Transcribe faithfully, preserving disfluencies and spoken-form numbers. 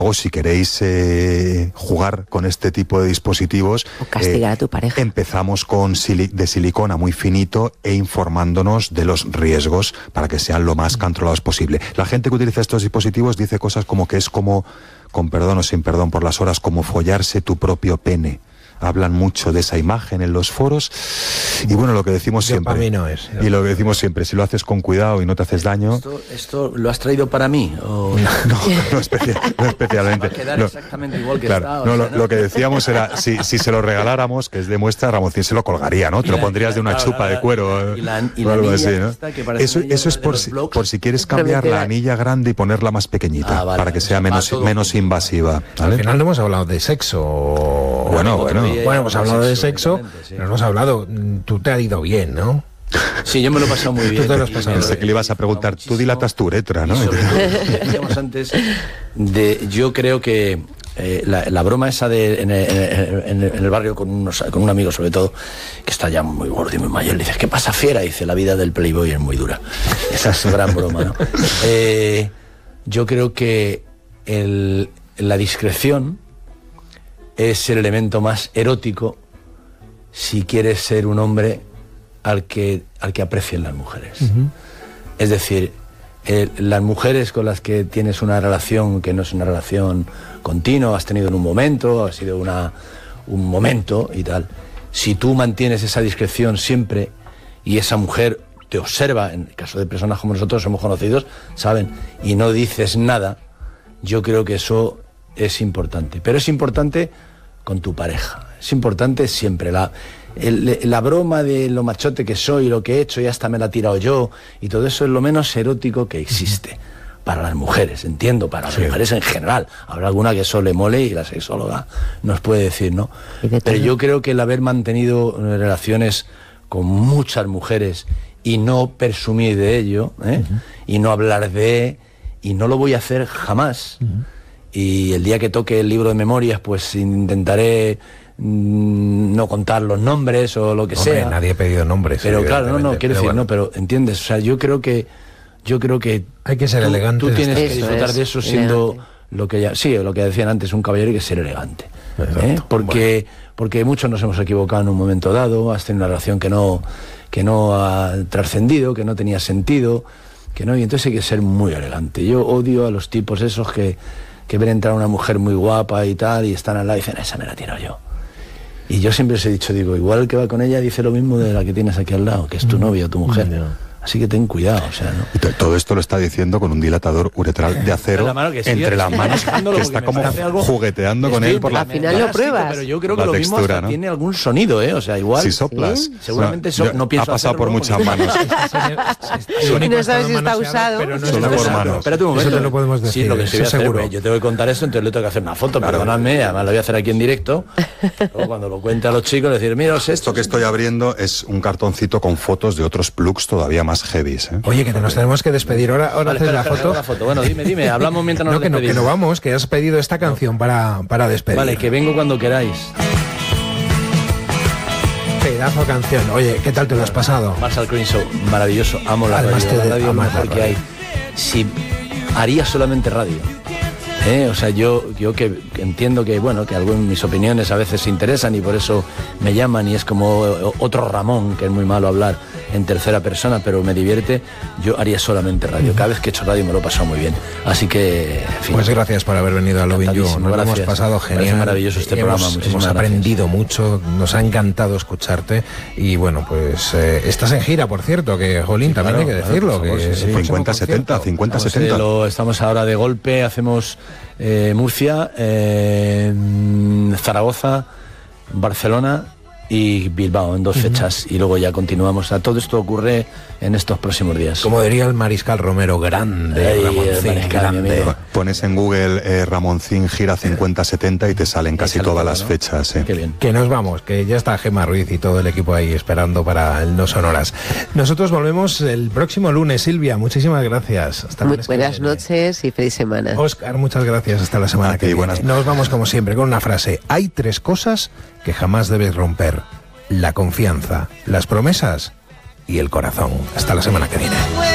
O si queréis eh, jugar con este tipo de dispositivos, o castigar eh, a tu pareja. Empezamos con sili- de silicona muy finito e informándonos de los riesgos para que sean lo más controlados posible. La gente que utiliza estos dispositivos dice cosas como que es como, con perdón o sin perdón por las horas, como follarse tu propio pene. Hablan mucho de esa imagen en los foros y bueno, lo que decimos Yo siempre para mí no es, y lo que decimos siempre, si lo haces con cuidado y no te haces daño. ¿Esto, esto lo has traído para mí? ¿O? No, no, no, especial, no especialmente. Va a quedar no, exactamente igual que claro, está. No, o sea, lo, ¿no? lo que decíamos era, si, si se lo regaláramos, que es de muestra, Ramoncín se lo colgaría, ¿no? Te lo pondrías de una claro, chupa claro, de cuero y la, y o la algo anilla así, ¿no? esta que parece Eso, anilla eso es de por los si, blogs. por si quieres cambiar la anilla grande y ponerla más pequeñita, Ah, vale, para que sea va menos, todo menos invasiva, ¿vale? Al final no hemos hablado de sexo. Bueno, bueno. Bueno, hemos hablado de sexo, sí. pero no hemos hablado. Tú te ha ido bien, ¿no? Sí, yo me lo he pasado muy bien. Tú te lo has pasado Pensé que le ibas a preguntar, tú dilatas tu uretra, ¿no? Y sobre todo, decíamos antes, de, yo creo que eh, la, la broma esa de en el, en el, en el barrio con, unos, con un amigo sobre todo, que está ya muy gordo y muy mayor, le dices, ¿qué pasa, fiera? Y dice, la vida del playboy es muy dura. Esa es gran broma, ¿no? Eh, yo creo que el, la discreción es el elemento más erótico si quieres ser un hombre al que, al que aprecien las mujeres. Uh-huh. Es decir, eh, las mujeres con las que tienes una relación que no es una relación continua, has tenido en un momento, ha sido una, un momento y tal, si tú mantienes esa discreción siempre y esa mujer te observa, en el caso de personas como nosotros somos conocidos, saben, y no dices nada, yo creo que eso es importante. Pero es importante con tu pareja, es importante siempre. La, el, la broma de lo machote que soy, lo que he hecho y hasta me la he tirado yo, y todo eso es lo menos erótico que existe. Para las mujeres, entiendo, para las sí. mujeres en general. Habrá alguna que eso le mole y la sexóloga nos puede decir, ¿no? Pero yo creo que el haber mantenido relaciones con muchas mujeres y no presumir de ello, ¿eh? Uh-huh. Y no hablar de, y no lo voy a hacer jamás. Uh-huh. Y el día que toque el libro de memorias, pues intentaré mmm, no contar los nombres o lo que Hombre, sea. Nadie ha pedido nombres. Pero claro, no, no, quiero decir, bueno. no, pero entiendes, o sea, yo creo que yo creo que hay que ser tú, elegante. Tú tienes que eso disfrutar es, de eso siendo elegante. Lo que ya, sí, lo que decían antes, un caballero, y que ser elegante. ¿eh? Porque bueno. porque muchos nos hemos equivocado en un momento dado, has tenido una relación que no que no ha trascendido, que no tenía sentido, que no, y entonces hay que ser muy elegante. Yo odio a los tipos esos que que ven entrar una mujer muy guapa y tal, y están al lado y dicen, esa me la tiro yo. Y yo siempre les he dicho, digo, igual el que va con ella dice lo mismo de la que tienes aquí al lado, que es tu novia o tu mujer. No. Así que ten cuidado, o sea, ¿no? Y todo esto lo está diciendo con un dilatador uretral de acero la mano que sigue, entre las manos, que está como jugueteando con él por la... Al final lo pruebas. Pero yo creo que lo mismo hasta, ¿no? Tiene algún sonido, ¿eh? O sea, igual... Si soplas. ¿Sí? Seguramente so, no pienso ha pasado por muchas manos. No sabes si está usado. Pero no solo por manos. Espérate un momento. Eso te lo podemos decir. Sí, lo que sí voy a hacer, seguro. Yo tengo que contar esto, entonces le tengo que hacer una foto, claro. Perdonadme, además lo voy a hacer aquí en directo. Luego cuando lo cuente a los chicos, decir, mira, esto, esto que estoy abriendo es un cartoncito con fotos de otros plugs todavía más heavies, ¿eh? Oye, que nos tenemos que despedir. Ahora, ahora vale, haces espera, la, espera, foto. la foto. Bueno, dime, dime, hablamos mientras nos no, que no, despedimos. que no vamos, que has pedido esta canción no. para, para despedir. Vale, que vengo cuando queráis. Pedazo canción. Oye, ¿qué tal te lo has pasado? Marshall Crenshaw, maravilloso. Amo la Además radio. Te La radio es lo mejor radio. que hay. Si haría solamente radio. ¿Eh? O sea, yo, yo que, que entiendo que, bueno, que algunas mis opiniones a veces se interesan y por eso me llaman y es como otro Ramón, que es muy malo hablar en tercera persona, pero me divierte. Yo haría solamente radio. Cada vez que he hecho radio me lo he pasado muy bien. Así que, en fin. Pues gracias por haber venido a Lovin' You. Nos lo hemos pasado genial. Es maravilloso este hemos, programa. Hemos aprendido mucho, nos ha encantado escucharte y bueno, pues eh, estás en gira, por cierto, que Jolín, sí, también claro, hay que decirlo. Claro, que sí, sí. cincuenta setenta, cincuenta setenta. Lo, estamos ahora de golpe, hacemos eh, Murcia, eh, Zaragoza, Barcelona y Bilbao en dos uh-huh. fechas y luego ya continuamos. O sea, todo esto ocurre en estos próximos días. Como diría el Mariscal Romero, grande, Ay, Ramoncín, Mariscal, grande. Pones en Google eh, Ramoncín gira cincuenta setenta y te salen casi sale todas todo, las ¿no? fechas. Eh. Qué bien. Que nos vamos, que ya está Gemma Ruiz y todo el equipo ahí esperando para el No Sonoras. Nosotros volvemos el próximo lunes. Silvia, muchísimas gracias. Hasta Muy buenas noches y feliz semana. Óscar, muchas gracias. Hasta la semana A que ti, viene. buenas... Nos vamos como siempre con una frase. Hay tres cosas que jamás debes romper: la confianza, las promesas y el corazón. Hasta la semana que viene.